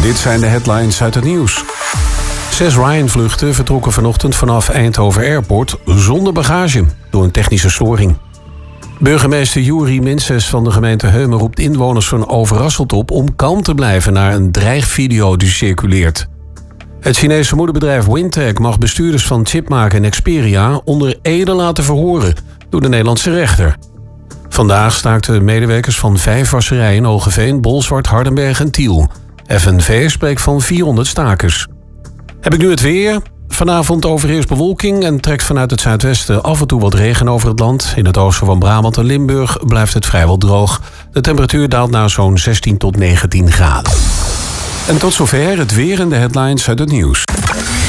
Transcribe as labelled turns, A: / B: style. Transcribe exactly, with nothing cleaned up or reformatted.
A: Dit zijn de headlines uit het nieuws. Zes Ryan-vluchten vertrokken vanochtend vanaf Eindhoven Airport zonder bagage door een technische storing. Burgemeester Juri Minses van de gemeente Heumen roept inwoners van Overasselt op om kalm te blijven na een dreigvideo die circuleert. Het Chinese moederbedrijf Wintec mag bestuurders van Chipmaak en Xperia onder ede laten verhoren door de Nederlandse rechter. Vandaag staakten medewerkers van vijf wasserijen in Ogeveen, Bolsward, Hardenberg en Tiel. F N V spreekt van vierhonderd stakers. Heb ik nu het weer. Vanavond overheerst bewolking en trekt vanuit het zuidwesten af en toe wat regen over het land. In het oosten van Brabant en Limburg blijft het vrijwel droog. De temperatuur daalt naar zo'n zestien tot negentien graden. En tot zover het weer en de headlines uit het nieuws.